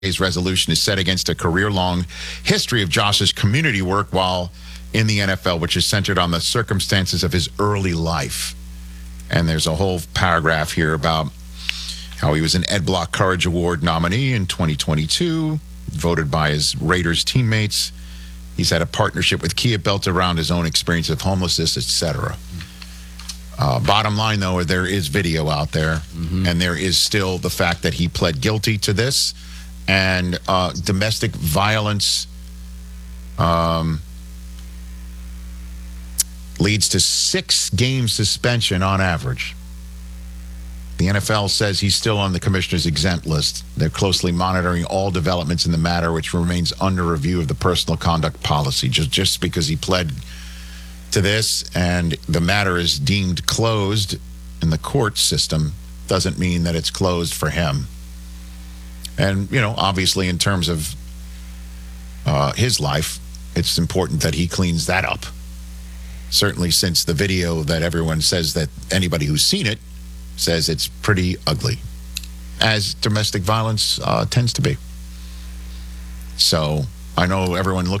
Today's resolution is set against a career-long history of Josh's community work while in the NFL, which is centered on the circumstances of his early life. And there's a whole paragraph here about how he was an Ed Block Courage Award nominee in 2022, voted by his Raiders teammates. He's had a partnership with Kia built around his own experience of homelessness, etc. Bottom line, though, there is video out there, and there is still the fact that he pled guilty to this. And domestic violence leads to 6-game suspension on average. The NFL says he's still on the commissioner's exempt list. They're closely monitoring all developments in the matter, which remains under review of the personal conduct policy. Just because he pled to this and the matter is deemed closed in the court system doesn't mean that it's closed for him. And, obviously in terms of his life, it's important that he cleans that up. Certainly since the video that everyone says that anybody who's seen it says it's pretty ugly, as domestic violence tends to be. So I know everyone looks